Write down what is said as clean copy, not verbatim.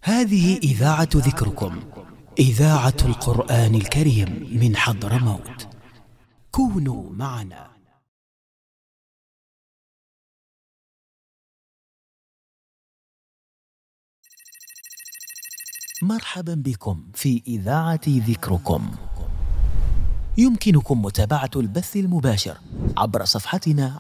هذه إذاعة ذكركم، إذاعة القرآن الكريم من حضرموت. كونوا معنا. مرحبا بكم في إذاعة ذكركم. يمكنكم متابعة البث المباشر عبر صفحتنا